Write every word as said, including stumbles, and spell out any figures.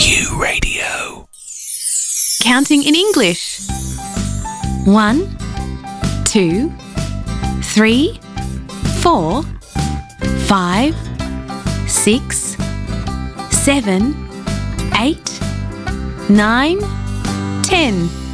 Q Radio. Counting in English. One, two, three, four, five, six, seven, eight, nine, ten.